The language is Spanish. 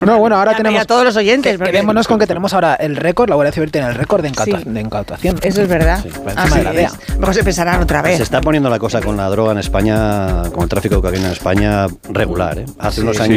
No, bueno, ahora tenemos... a todos los oyentes. Porque... Quedémonos con que tenemos ahora el récord, la Guardia Civil tiene el récord de incautación. Eso es verdad. Sí, por encima de la DEA. Luego se pensarán otra vez. Se está poniendo la cosa con la droga en España, con el tráfico de cocaína en España, regular, ¿eh? Hace unos años